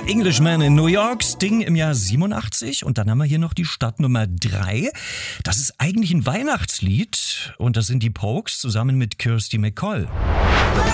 Englishman in New York, Sting im Jahr 87. Und dann haben wir hier noch die Stadt Nummer 3. Das ist eigentlich ein Weihnachtslied und das sind die Pogues zusammen mit Kirsty MacColl.